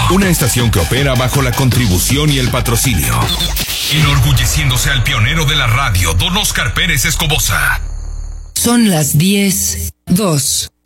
Una estación que opera bajo la contribución y el patrocinio. Enorgulleciéndose al pionero de la radio, don Oscar Pérez Escobosa. Son las 10:02.